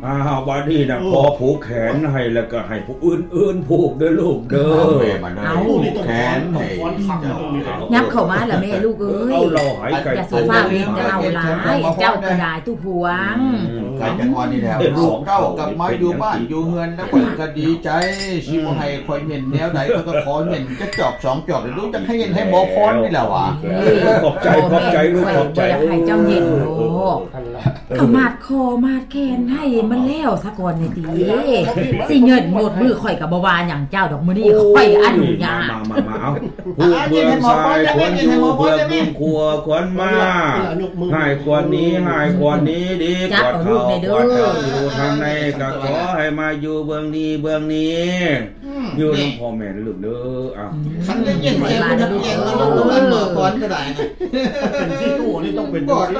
บัดนี้นะพอผูกแขนให้แล้วก็ให้ผู้อื่นผูกเด้อลูกเด้อเอาแขนให้ยับเข้ามาแล้วแม่ลูกเอ้ยเอาเราหายไก่อย่าสูฟ้าเวียงจะเอาหลายเจ้ากระดาษตู้พวงไก่จังหวะนี้แถวลูกเต้ากลับมาอยู่บ้านอยู่เฮือนแล้วข่อยก็ดีใจสิบ่ให้ข่อยเห็นแนวใดก็ขอเห็นจะจอก2จอกรู้จักให้เห็นให้หมอพรนี่แหละว่ะขอบใจลูกขอบใจอยากให้เจ้าเย็นโลกก็มาดคอมาดแขนให้มันแล้วซะก่อนนี่ติสิเงินหมดมือข่อยก็บ่ว่าหยังเจ้าดอกมื้อนี้ข่อยอนุญาตมาเอาผู้เมืองชายควรอยู่เพื่อบุญครัวควรมาให้กว่านี้ดีกว่าเขาอยู่ทางในก็ขอให้มาอยู่เบื้องนี้อยู่น้องพ่อแม่ลูกเด้อคันได้ยินเสียงมันเย็นแล้วมันหมอพรก็ได้นะเป็นที่ตู้นี่ต้องเป็น